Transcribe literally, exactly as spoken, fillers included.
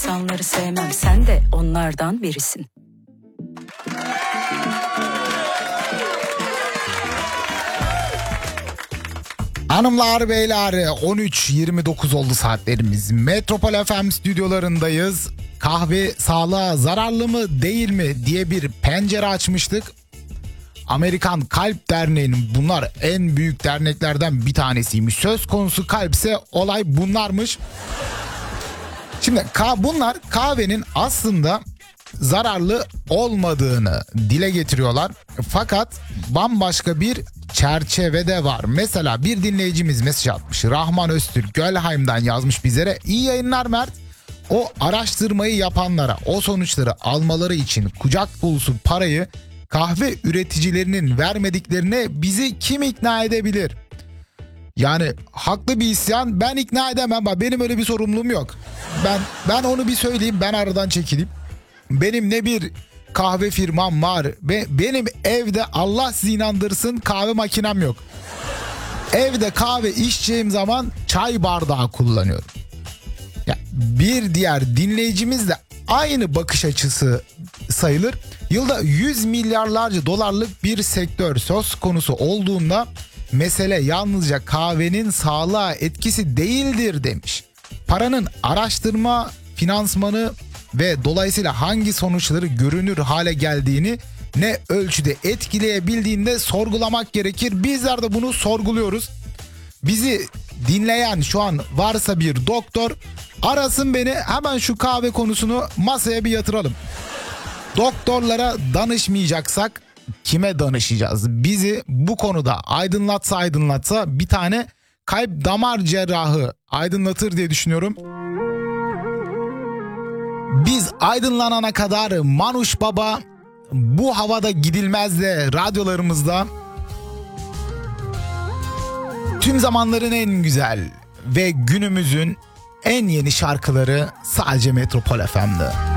İnsanları sevmem, sen de onlardan birisin. Hanımlar beyler, on üç yirmi dokuz oldu saatlerimiz. Metropol F M stüdyolarındayız. Kahve sağlığa zararlı mı değil mi diye bir pencere açmıştık. Amerikan Kalp Derneği'nin, bunlar en büyük derneklerden bir tanesiymiş. Söz konusu kalpse olay bunlarmış. Şimdi bunlar kahvenin aslında zararlı olmadığını dile getiriyorlar. Fakat bambaşka bir çerçevede var. Mesela bir dinleyicimiz mesaj atmış. Rahman Öztürk Gölheim'den yazmış bizlere. İyi yayınlar Mert. O araştırmayı yapanlara, o sonuçları almaları için kucak dolusu parayı kahve üreticilerinin vermediklerine bizi kim ikna edebilir? Yani haklı bir isyan, ben ikna edemem. Benim öyle bir sorumluluğum yok. Ben ben onu bir söyleyeyim, ben aradan çekileyim. Benim ne bir kahve firmam var ve benim evde, Allah sizi inandırsın, kahve makinem yok. Evde kahve içeceğim zaman çay bardağı kullanıyorum. Ya bir diğer dinleyicimiz de aynı bakış açısı sayılır. Yılda yüz milyarlarca dolarlık bir sektör söz konusu olduğunda mesele yalnızca kahvenin sağlığa etkisi değildir demiş. Paranın araştırma, finansmanı ve dolayısıyla hangi sonuçları görünür hale geldiğini ne ölçüde etkileyebildiğinde sorgulamak gerekir. Bizler de bunu sorguluyoruz. Bizi dinleyen şu an varsa bir doktor, arasın beni, hemen şu kahve konusunu masaya bir yatıralım. Doktorlara danışmayacaksak kime danışacağız? Bizi bu konuda aydınlatsa aydınlatsa bir tane kalp damar cerrahı aydınlatır diye düşünüyorum. Biz aydınlanana kadar Manuş Baba bu havada gidilmez de radyolarımızda tüm zamanların en güzel ve günümüzün en yeni şarkıları sadece Metropol F M'de.